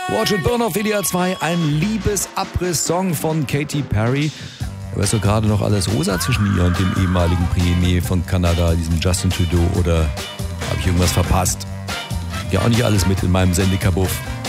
Watch It Burn auf WDR 2, ein Liebesabriss-Song von Katy Perry. Weißt du gerade noch alles rosa zwischen ihr und dem ehemaligen Premier von Kanada, diesem Justin Trudeau, oder habe ich irgendwas verpasst? Ja, auch nicht alles mit in meinem Sendekabuff.